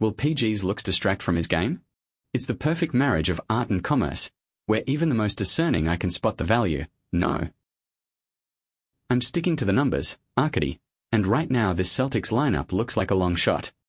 Will PG's looks distract from his game? It's the perfect marriage of art and commerce, where even the most discerning eye can spot the value. No. I'm sticking to the numbers, Arcady, and right now this Celtics lineup looks like a long shot.